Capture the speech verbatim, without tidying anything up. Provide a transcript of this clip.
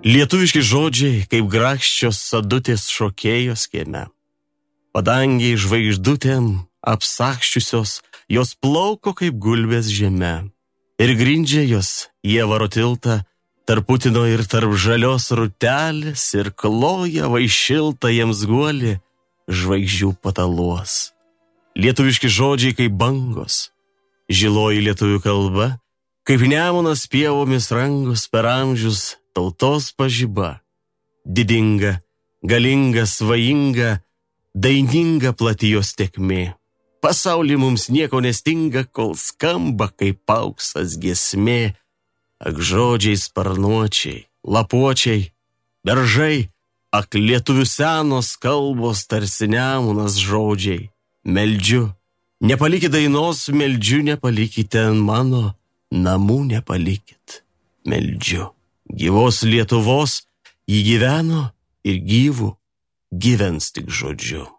Lietuviški žodžiai, kaip grakščios sadutės šokėjos kieme. Padangiai žvaigždutėm apsakščiusios, jos plauko kaip gulbės žeme. Ir grindžia jos Ievaro tiltą, tarp Putino ir tarp žalios rutelės, ir kloja vaišilta jiems guoli žvaigždžių pataluos. Lietuviški žodžiai kaip bangos, žiloji lietuvių kalba, kaip nemunas pievomis rangos per amžius tautos pažiba. Didinga, galinga, svajinga, daininga plati jos tekmė. Pasaulį mums nieko nestinga, kol skamba kaip auksas giesmė. Ak žodžiai sparnuočiai, lapuočiai, beržai, ak lietuvių senos kalbos tarsi nemunas žodžiai. Meldžiu, nepalikit dainos, meldžiu, nepalikite mano, namų nepalikit. Meldžiu, gyvos Lietuvos, jį gyveno ir gyvų gyvens tik žodžiu.